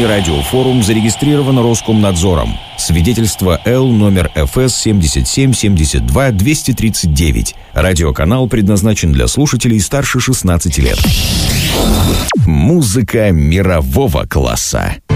Внутренний радиофорум зарегистрирован Роскомнадзором. Свидетельство Л номер ФС 7772-239. Радиоканал предназначен для слушателей старше 16 лет. Музыка мирового класса.